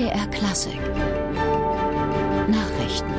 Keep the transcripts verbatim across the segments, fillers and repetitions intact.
M D R Klassik Nachrichten.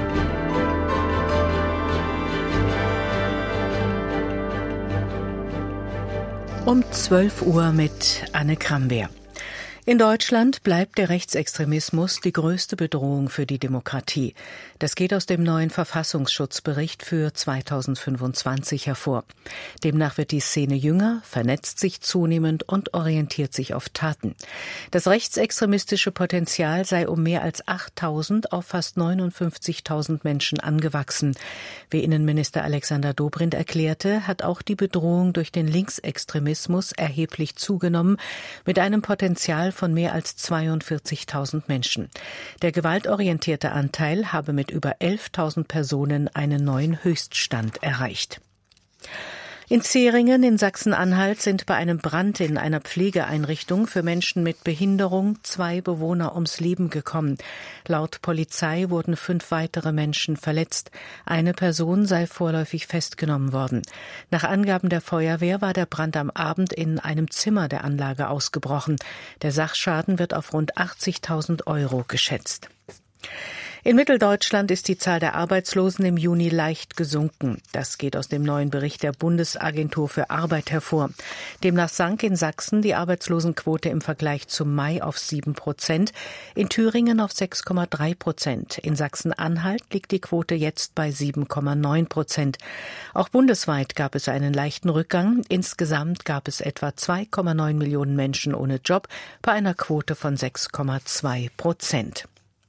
Um zwölf Uhr mit Anne Krambeer. In Deutschland bleibt der Rechtsextremismus die größte Bedrohung für die Demokratie. Das geht aus dem neuen Verfassungsschutzbericht für zweitausendfünfundzwanzig hervor. Demnach wird die Szene jünger, vernetzt sich zunehmend und orientiert sich auf Taten. Das rechtsextremistische Potenzial sei um mehr als achttausend auf fast neunundfünfzigtausend Menschen angewachsen. Wie Innenminister Alexander Dobrindt erklärte, hat auch die Bedrohung durch den Linksextremismus erheblich zugenommen, mit einem Potenzial von mehr als zweiundvierzigtausend Menschen. Der gewaltorientierte Anteil habe mit über elftausend Personen einen neuen Höchststand erreicht. In Zähringen in Sachsen-Anhalt sind bei einem Brand in einer Pflegeeinrichtung für Menschen mit Behinderung zwei Bewohner ums Leben gekommen. Laut Polizei wurden fünf weitere Menschen verletzt. Eine Person sei vorläufig festgenommen worden. Nach Angaben der Feuerwehr war der Brand am Abend in einem Zimmer der Anlage ausgebrochen. Der Sachschaden wird auf rund achtzigtausend Euro geschätzt. In Mitteldeutschland ist die Zahl der Arbeitslosen im Juni leicht gesunken. Das geht aus dem neuen Bericht der Bundesagentur für Arbeit hervor. Demnach sank in Sachsen die Arbeitslosenquote im Vergleich zum Mai auf sieben Prozent, in Thüringen auf sechs Komma drei Prozent. In Sachsen-Anhalt liegt die Quote jetzt bei sieben Komma neun Prozent. Auch bundesweit gab es einen leichten Rückgang. Insgesamt gab es etwa zwei Komma neun Millionen Menschen ohne Job bei einer Quote von sechs Komma zwei Prozent.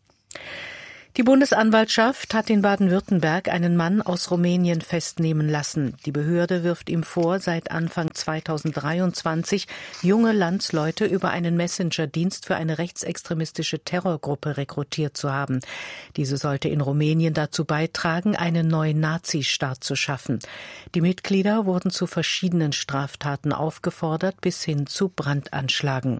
Die Bundesanwaltschaft hat in Baden-Württemberg einen Mann aus Rumänien festnehmen lassen. Die Behörde wirft ihm vor, seit Anfang zweitausenddreiundzwanzig junge Landsleute über einen Messenger-Dienst für eine rechtsextremistische Terrorgruppe rekrutiert zu haben. Diese sollte in Rumänien dazu beitragen, einen neuen Nazistaat zu schaffen. Die Mitglieder wurden zu verschiedenen Straftaten aufgefordert, bis hin zu Brandanschlägen.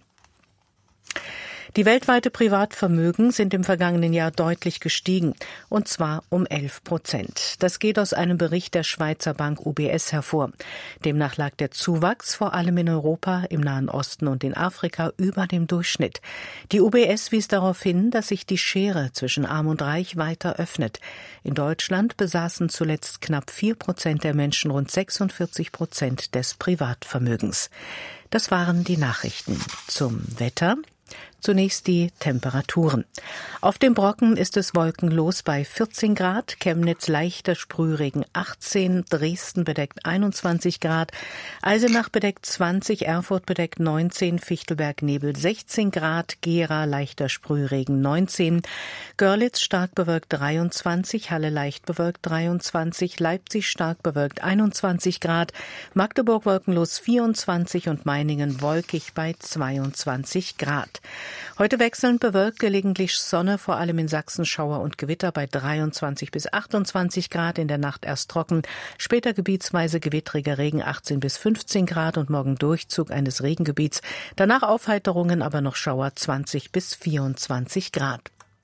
Die weltweite Privatvermögen sind im vergangenen Jahr deutlich gestiegen, und zwar um elf Prozent. Das geht aus einem Bericht der Schweizer Bank U B S hervor. Demnach lag der Zuwachs vor allem in Europa, im Nahen Osten und in Afrika über dem Durchschnitt. Die U B S wies darauf hin, dass sich die Schere zwischen Arm und Reich weiter öffnet. In Deutschland besaßen zuletzt knapp vier Prozent der Menschen rund sechsundvierzig Prozent des Privatvermögens. Das waren die Nachrichten. Zum Wetter. Zunächst die Temperaturen. Auf dem Brocken ist es wolkenlos bei vierzehn Grad, Chemnitz leichter Sprühregen achtzehn, Dresden bedeckt einundzwanzig Grad, Eisenach bedeckt zwanzig, Erfurt bedeckt neunzehn, Fichtelberg Nebel sechzehn Grad, Gera leichter Sprühregen neunzehn, Görlitz stark bewölkt dreiundzwanzig, Halle leicht bewölkt dreiundzwanzig, Leipzig stark bewölkt einundzwanzig Grad, Magdeburg wolkenlos vierundzwanzig und Meiningen wolkig bei zweiundzwanzig Grad. Heute wechselnd bewölkt, gelegentlich Sonne, vor allem in Sachsen Schauer und Gewitter bei dreiundzwanzig bis achtundzwanzig Grad, in der Nacht erst trocken, später gebietsweise gewittriger Regen achtzehn bis fünfzehn Grad und morgen Durchzug eines Regengebiets, danach Aufheiterungen, aber noch Schauer zwanzig bis vierundzwanzig Grad.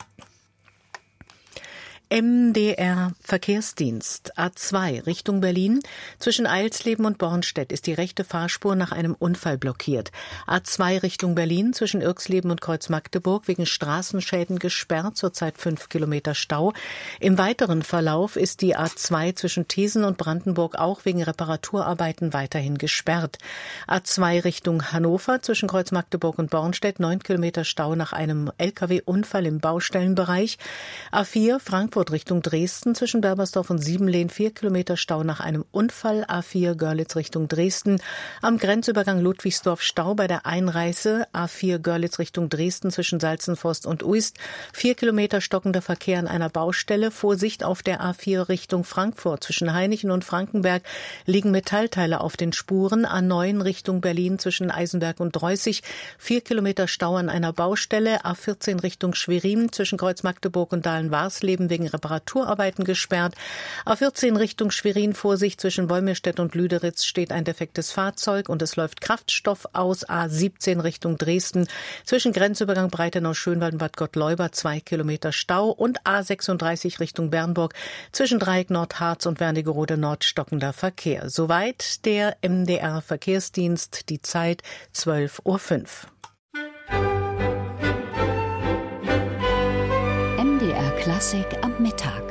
M D R Verkehrsdienst A zwei Richtung Berlin. Zwischen Eilsleben und Bornstedt ist die rechte Fahrspur nach einem Unfall blockiert. A zwei Richtung Berlin zwischen Irxleben und Kreuz Magdeburg wegen Straßenschäden gesperrt, zurzeit fünf Kilometer Stau. Im weiteren Verlauf ist die A zwei zwischen Thesen und Brandenburg auch wegen Reparaturarbeiten weiterhin gesperrt. A zwei Richtung Hannover zwischen Kreuz Magdeburg und Bornstedt neun Kilometer Stau nach einem L K W-Unfall im Baustellenbereich. A vier Frankfurt Richtung Dresden zwischen Berbersdorf und Siebenlehn vier Kilometer Stau nach einem Unfall. A vier Görlitz Richtung Dresden. Am Grenzübergang Ludwigsdorf Stau bei der Einreise. A vier Görlitz Richtung Dresden zwischen Salzenforst und Uist. vier Kilometer stockender Verkehr an einer Baustelle. Vorsicht auf der A vier Richtung Frankfurt. Zwischen Hainichen und Frankenberg liegen Metallteile auf den Spuren. A neun Richtung Berlin zwischen Eisenberg und Dreußig. vier Kilometer Stau an einer Baustelle. A vierzehn Richtung Schwerin zwischen Kreuz Magdeburg und Dahlen-Warsleben wegen Reparaturarbeiten gesperrt. A vierzehn Richtung Schwerin, Vorsicht, zwischen Wolmirstedt und Lüderitz steht ein defektes Fahrzeug und es läuft Kraftstoff aus. A siebzehn Richtung Dresden zwischen Grenzübergang Breitenau-Schönwald und Bad Gottleuba zwei Kilometer Stau und A sechsunddreißig Richtung Bernburg zwischen Dreieck Nordharz und Wernigerode Nord stockender Verkehr. Soweit der M D R Verkehrsdienst, die Zeit zwölf Uhr fünf. Klassik am Mittag.